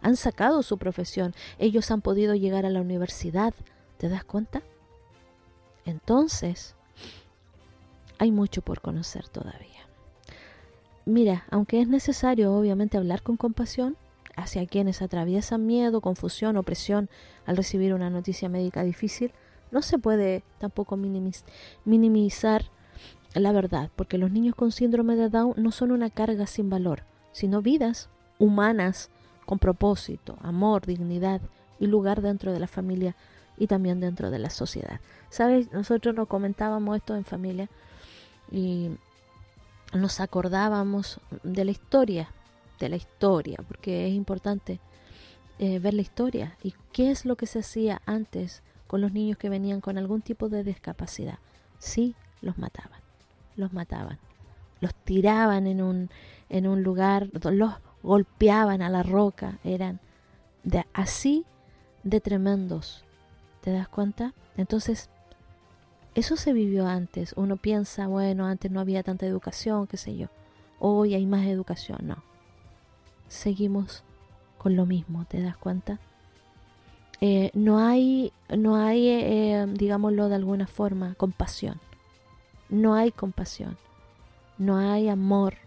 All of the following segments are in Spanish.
han sacado su profesión, ellos han podido llegar a la universidad. ¿Te das cuenta? Entonces, hay mucho por conocer todavía. Mira, aunque es necesario obviamente hablar con compasión hacia quienes atraviesan miedo, confusión, opresión al recibir una noticia médica difícil, no se puede tampoco minimizar la verdad, porque los niños con síndrome de Down no son una carga sin valor, sino vidas humanas con propósito, amor, dignidad y lugar dentro de la familia y también dentro de la sociedad. ¿Sabes? Nosotros nos comentábamos esto en familia y nos acordábamos de la historia, porque es importante ver la historia y qué es lo que se hacía antes con los niños que venían con algún tipo de discapacidad. Sí, los mataban, los tiraban en un lugar, los golpeaban a la roca, eran así de tremendos. ¿Te das cuenta? Entonces, eso se vivió antes. Uno piensa, bueno, antes no había tanta educación, qué sé yo. Hoy hay más educación. No. Seguimos con lo mismo, ¿te das cuenta? No hay, digámoslo de alguna forma, compasión. No hay compasión. No hay amor.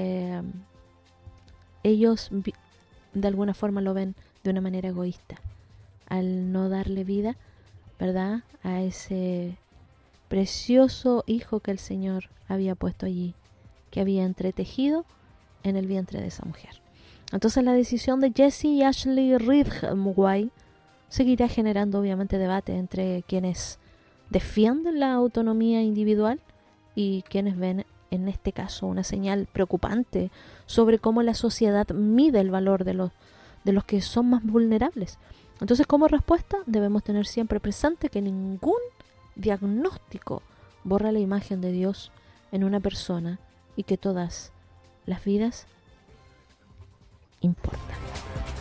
Ellos de alguna forma lo ven de una manera egoísta. Al no darle vida, ¿verdad?, a ese precioso hijo que el Señor había puesto allí, que había entretejido en el vientre de esa mujer. Entonces la decisión de Jesse y Ashley Ridgway seguirá generando obviamente debate entre quienes defienden la autonomía individual y quienes ven en este caso una señal preocupante sobre cómo la sociedad mide el valor de los que son más vulnerables. Entonces, como respuesta, debemos tener siempre presente que ningún diagnóstico borra la imagen de Dios en una persona y que todas las vidas importan.